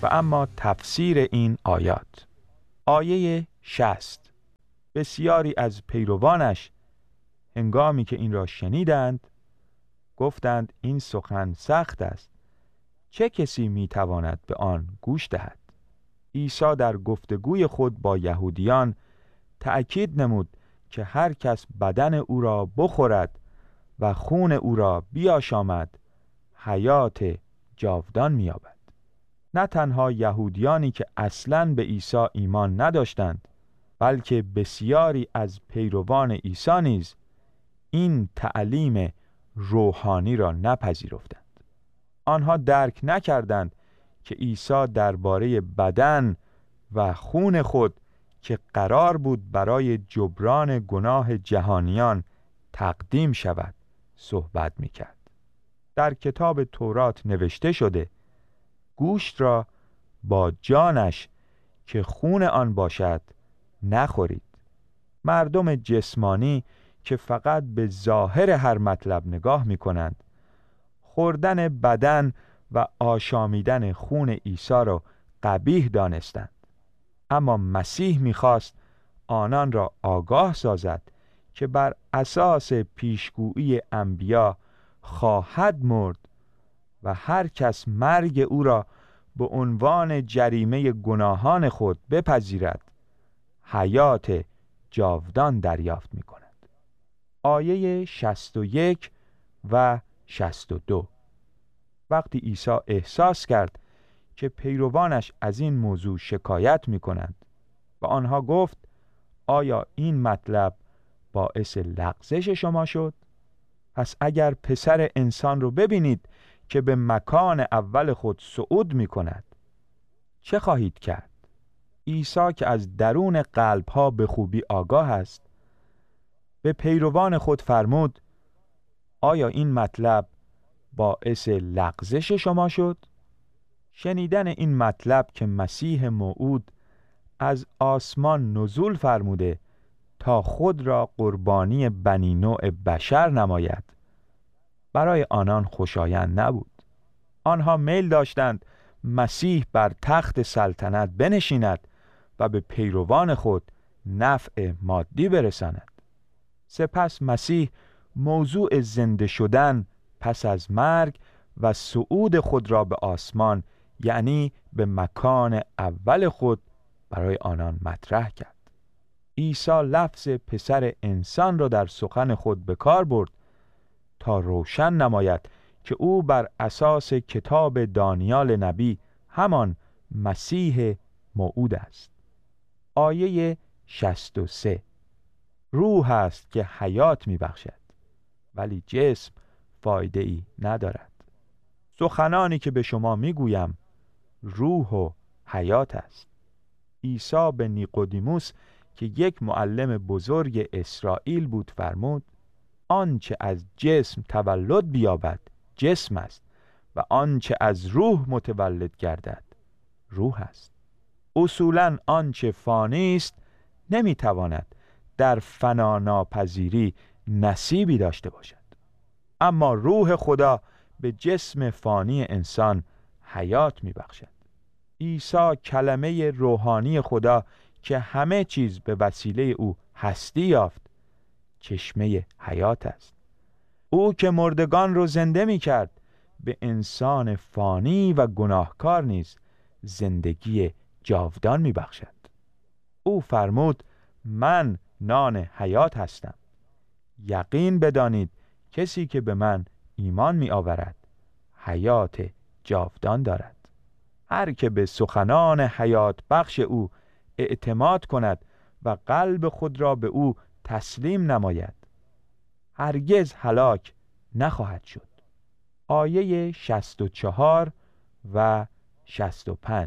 و اما تفسیر این آیات. آیه 60: بسیاری از پیروانش هنگامی که این را شنیدند گفتند این سخن سخت است، چه کسی میتواند به آن گوش دهد؟ عیسی در گفتگوی خود با یهودیان تأکید نمود که هر کس بدن او را بخورد و خون او را بیاشامد حیات جاودان می‌یابد. نه تنها یهودیانی که اصلاً به عیسی ایمان نداشتند، بلکه بسیاری از پیروان عیسی نیز این تعلیم روحانی را نپذیرفتند. آنها درک نکردند که عیسی درباره بدن و خون خود که قرار بود برای جبران گناه جهانیان تقدیم شود صحبت می‌کرد. در کتاب تورات نوشته شده گوشت را با جانش که خون آن باشد نخورید. مردم جسمانی که فقط به ظاهر هر مطلب نگاه می‌کنند، خوردن بدن و آشامیدن خون عیسی را قبیح دانستند. اما مسیح می‌خواست آنان را آگاه سازد که بر اساس پیشگویی انبیا خواهد مرد و هر کس مرگ او را به عنوان جریمه گناهان خود بپذیرد حیات جاودان دریافت می‌کند. آیه 61 و 62: وقتی عیسی احساس کرد که پیروانش از این موضوع شکایت می‌کنند و آنها گفت آیا این مطلب باعث لغزش شما شد؟ پس اگر پسر انسان رو ببینید که به مکان اول خود صعود می‌کند چه خواهید کرد؟ عیسی که از درون قلب‌ها به خوبی آگاه است به پیروان خود فرمود آیا این مطلب باعث لغزش شما شد؟ شنیدن این مطلب که مسیح موعود از آسمان نزول فرموده تا خود را قربانی بنی نوع بشر نماید برای آنان خوشایند نبود. آنها میل داشتند مسیح بر تخت سلطنت بنشیند و به پیروان خود نفع مادی برساند. سپس مسیح موضوع زنده شدن پس از مرگ و صعود خود را به آسمان، یعنی به مکان اول خود، برای آنان مطرح کرد. عیسی لفظ پسر انسان را در سخن خود به کار برد تا روشن نماید که او بر اساس کتاب دانیال نبی همان مسیح موعود است. آیه 63: روح است که حیات می بخشد ولی جسم فایده ای ندارد. سخنانی که به شما می گویم روح و حیات است. عیسی به نیقودیموس که یک معلم بزرگ اسرائیل بود فرمود آنچه از جسم تولد بیابد جسم است و آنچه از روح متولد گردد روح است. اصولاً آنچه فانی است نمیتواند در فنا ناپذیری نصیبی داشته باشد، اما روح خدا به جسم فانی انسان حیات میبخشد. عیسی کلمه روحانی خدا که همه چیز به وسیله او هستی یافت چشمه حیات است. او که مردگان رو زنده می کرد به انسان فانی و گناهکار نیز زندگی جاودان می بخشد. او فرمود من نان حیات هستم. یقین بدانید کسی که به من ایمان می آورد حیات جاودان دارد. هر که به سخنان حیات بخش او اعتماد کند و قلب خود را به او تسلیم نماید هرگز هلاک نخواهد شد. آیه 64 و 65: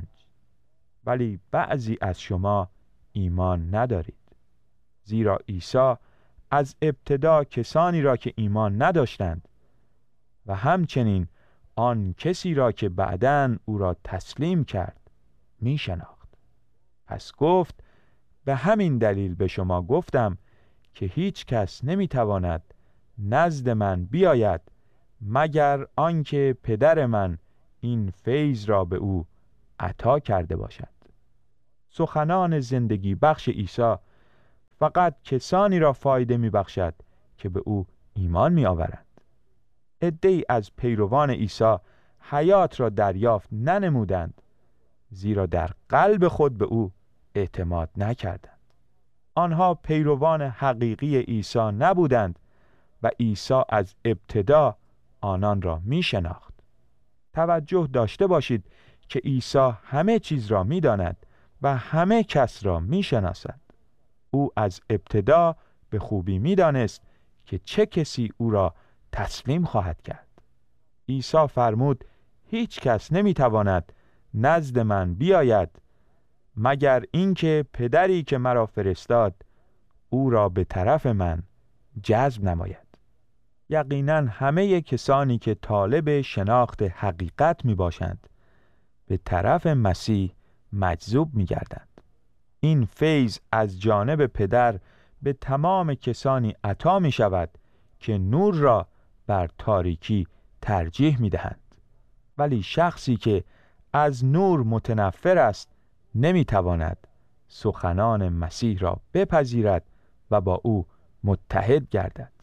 ولی بعضی از شما ایمان ندارید. زیرا عیسی از ابتدا کسانی را که ایمان نداشتند و همچنین آن کسی را که بعداً او را تسلیم کرد می شناخت. پس گفت به همین دلیل به شما گفتم که هیچ کس نمی تواند نزد من بیاید مگر آنکه پدر من این فیض را به او عطا کرده باشد. سخنان زندگی بخش عیسی فقط کسانی را فایده می بخشد که به او ایمان می آورند. عده‌ای از پیروان عیسی حیات را دریافت ننمودند، زیرا در قلب خود به او اعتماد نکردند. آنها پیروان حقیقی عیسی نبودند و عیسی از ابتدا آنان را می شناخت. توجه داشته باشید که عیسی همه چیز را می داند و همه کس را می شناسد. او از ابتدا به خوبی می دانست که چه کسی او را تسلیم خواهد کرد. عیسی فرمود هیچ کس نمی تواند نزد من بیاید مگر اینکه پدری که مرا فرستاد او را به طرف من جذب نماید. یقیناً همه کسانی که طالب شناخت حقیقت می باشند به طرف مسیح مجذوب می گردند. این فیض از جانب پدر به تمام کسانی عطا می شود که نور را بر تاریکی ترجیح می دهند. ولی شخصی که از نور متنفر است نمی تواند سخنان مسیح را بپذیرد و با او متحد گردد.